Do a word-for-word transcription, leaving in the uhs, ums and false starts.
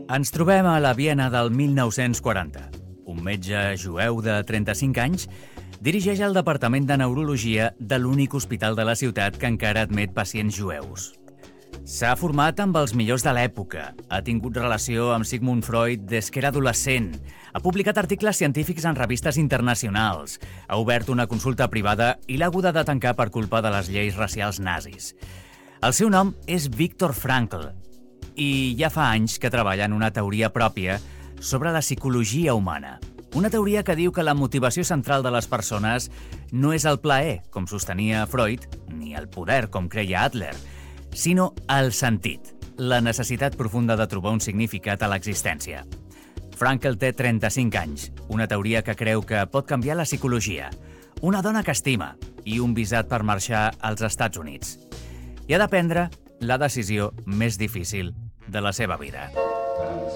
Ens trobem a la Viena del mil nou-cents quaranta. Un metge jueu de trenta-cinc anys dirigeix el departament de neurologia de l'únic hospital de la ciutat que encara admet pacients jueus. S'ha format amb els millors de l'època, ha tingut relació amb Sigmund Freud des que era adolescent, ha publicat articles científics en revistes internacionals, ha obert una consulta privada i l'ha haguda de tancar per culpa de les lleis racials nazis. El seu nom és Viktor Frankl i ja fa anys que treballa en una teoria pròpia sobre la psicologia humana. Una teoria que diu que la motivació central de les persones no és el plaer, com sostenia Freud, ni el poder, com creia Adler, sinó el sentit, la necessitat profunda de trobar un significat a l'existència. Frankl té trenta-cinc anys, una teoria que creu que pot canviar la psicologia, una dona que estima i un visat per marxar als Estats Units. I ha de prendre la decisió més difícil de la seva vida.